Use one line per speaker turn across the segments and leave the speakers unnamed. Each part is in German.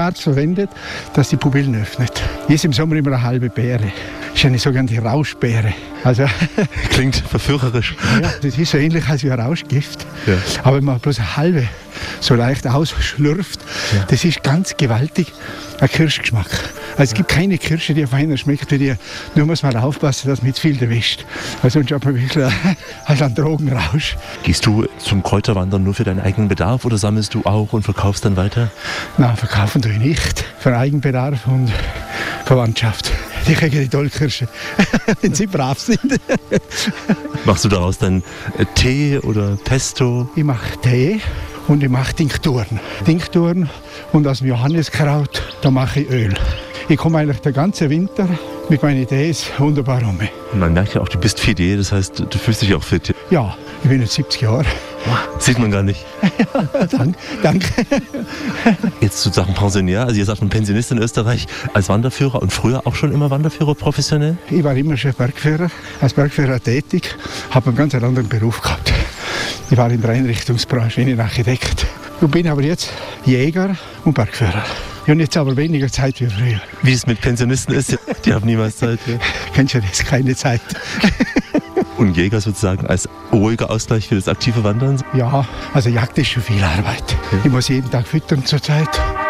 Harz verwendet, das die Pupillen öffnet. Hier ist im Sommer immer eine halbe Beere. Das ist eine sogenannte Rauschbeere. Also,
klingt verführerisch.
Ja, das ist so ähnlich als wie ein Rauschgift.
Ja.
Aber wenn man bloß eine halbe so leicht ausschlürft, das ist ganz gewaltig ein Kirschgeschmack. Also es gibt keine Kirsche, die feiner schmeckt wie die. Nur muss man aufpassen, dass man nicht viel erwischt. Also sonst hat man wirklich einen Drogenrausch.
Gehst du zum Kräuterwandern nur für deinen eigenen Bedarf oder sammelst du auch und verkaufst dann weiter?
Nein, verkaufen tue ich nicht. Für Eigenbedarf und Verwandtschaft. Die kriegen die Tollkirsche, wenn sie brav sind.
Machst du daraus dann Tee oder Pesto?
Ich mache Tee und ich mache Tinkturen. Tinkturen und aus dem Johanniskraut, da mache ich Öl. Ich komme eigentlich den ganzen Winter mit meinen Tees wunderbar um.
Man merkt ja auch, du bist fit, das heißt, du fühlst dich auch fit.
Ja, ich bin jetzt 70 Jahre.
Sieht man gar nicht.
Ja, danke.
Jetzt zu Sachen Pensionär, also ihr seid ein Pensionist in Österreich als Wanderführer und früher auch schon immer Wanderführer professionell?
Ich war immer schon Bergführer, als Bergführer tätig, habe einen ganz anderen Beruf gehabt. Ich war in der Einrichtungsbranche, ich bin Architekt. Ich bin aber jetzt Jäger und Bergführer. Ich habe jetzt aber weniger Zeit wie früher.
Wie es mit Pensionisten ist, die haben niemals Zeit. Ja.
Kennst du das? Keine Zeit.
Und Jäger sozusagen als ruhiger Ausgleich für das aktive Wandern?
Ja, also Jagd ist schon viel Arbeit. Ja. Ich muss jeden Tag füttern zurzeit.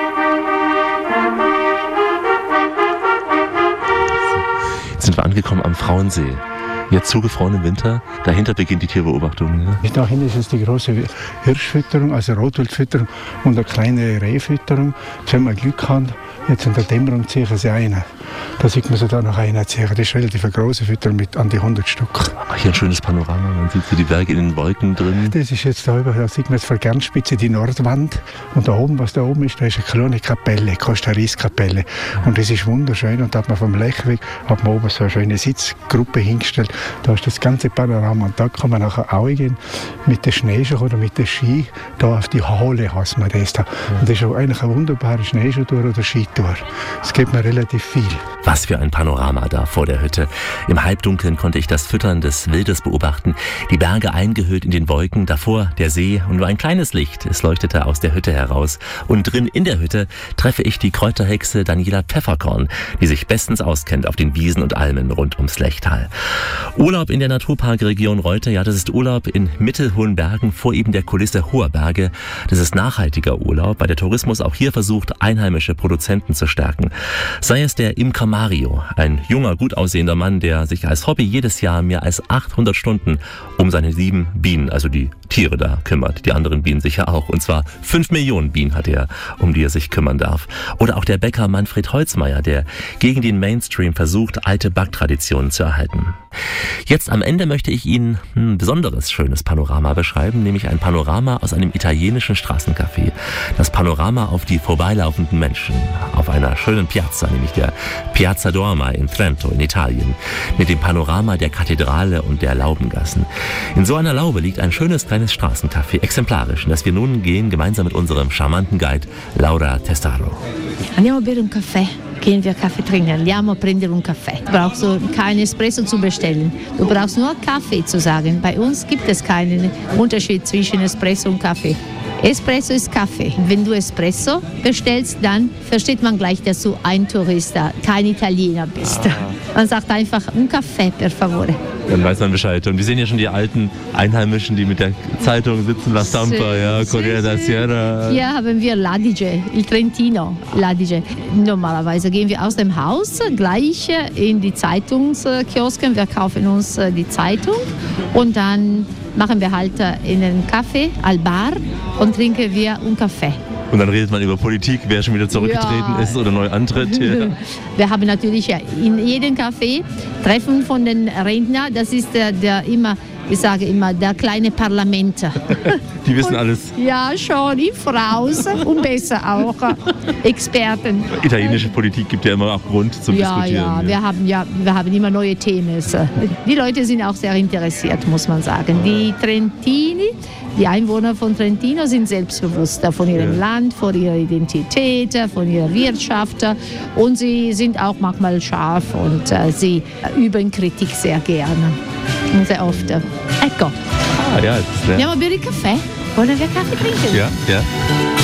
Jetzt sind wir angekommen am Frauensee. Jetzt zugefroren im Winter, dahinter beginnt die Tierbeobachtung. Ja?
Da hinten ist es die große Hirschfütterung, also Rotwildfütterung und eine kleine Rehfütterung. Jetzt, wenn man Glück hat, jetzt in der Dämmerung ziehen sie einen. Da sieht man sie da noch einen ziehen. Das ist relativ eine große Fütterung mit an die 100 Stück.
Hier ein schönes Panorama, man sieht so die Berge in den Wolken drin.
Das ist jetzt da, da sieht man jetzt von Gernspitze die Nordwand. Und da oben, was da oben ist, da ist eine kleine Kapelle, Costa Riz Kapelle. Und das ist wunderschön. Und da hat man vom Lechweg hat man oben so eine schöne Sitzgruppe hingestellt. Da ist das ganze Panorama. Und da kann man nachher auch gehen mit der Schneeschuh oder mit der Ski. Da auf die Halle heißt man das da. Und das ist auch eigentlich eine wunderbare Schneeschuhtour oder Skitour. Das gibt mir relativ viel.
Was für ein Panorama da vor der Hütte. Im Halbdunkeln konnte ich das Füttern des Wildes beobachten. Die Berge eingehüllt in den Wolken, davor der See und nur ein kleines Licht. Es leuchtete aus der Hütte heraus. Und drin in der Hütte treffe ich die Kräuterhexe Daniela Pfefferkorn, die sich bestens auskennt auf den Wiesen und Almen rund ums Lechtal. Urlaub in der Naturparkregion Reutte, ja, das ist Urlaub in mittelhohen Bergen vor eben der Kulisse hoher Berge. Das ist nachhaltiger Urlaub, weil der Tourismus auch hier versucht, einheimische Produzenten zu stärken. Sei es der Imker Mario, ein junger, gut aussehender Mann, der sich als Hobby jedes Jahr mehr als 800 Stunden um seine 7 Bienen, also die Tiere da, kümmert. Die anderen Bienen sicher auch. Und zwar 5 Millionen Bienen hat er, um die er sich kümmern darf. Oder auch der Bäcker Manfred Holzmeier, der gegen den Mainstream versucht, alte Backtraditionen zu erhalten. Jetzt am Ende möchte ich Ihnen ein besonderes, schönes Panorama beschreiben, nämlich ein Panorama aus einem italienischen Straßencafé. Das Panorama auf die vorbeilaufenden Menschen auf einer schönen Piazza, nämlich der Piazza Dorma in Trento in Italien, mit dem Panorama der Kathedrale und der Laubengassen. In so einer Laube liegt ein schönes kleines Straßencafé, exemplarisch, in das wir nun gehen, gemeinsam mit unserem charmanten Guide Laura Testaro.
Andiamo a bere un caffè. Gehen wir Kaffee trinken, andiamo a prendere un Kaffee. Du brauchst so keinen Espresso zu bestellen. Du brauchst nur Kaffee zu sagen. Bei uns gibt es keinen Unterschied zwischen Espresso und Kaffee. Espresso ist Kaffee. Wenn du Espresso bestellst, dann versteht man gleich, dass du ein Tourist, kein Italiener bist. Man sagt einfach un Kaffee, per favore.
Dann weiß man Bescheid. Und wir sehen ja schon die alten Einheimischen, die mit der Zeitung sitzen, La Stampa, ja, Corriere della Sera.
Hier haben wir l'Adige, il Trentino, l'Adige. Normalerweise gehen wir aus dem Haus gleich in die Zeitungskiosken, wir kaufen uns die Zeitung und dann machen wir halt in einen Café, al Bar und trinken wir einen Kaffee.
Und dann redet man über Politik, wer schon wieder zurückgetreten ist oder neu antritt. Ja.
Wir haben natürlich in jedem Café Treffen von den Rentnern. Das ist der immer, ich sage immer, der kleine Parlament.
Die wissen alles.
Ja, schon, im Voraus und besser auch. Experten.
Italienische Politik gibt ja immer auch Grund zum Diskutieren.
Ja, wir haben immer neue Themen. Die Leute sind auch sehr interessiert, muss man sagen. Die Trentini, die Einwohner von Trentino sind selbstbewusster von ihrem Land, von ihrer Identität, von ihrer Wirtschaft und sie sind auch manchmal scharf und sie üben Kritik sehr gerne und sehr oft. Ecco.
Ja, das ist
Andiamo a bere caffè? Wollen wir Kaffee trinken?
Ja.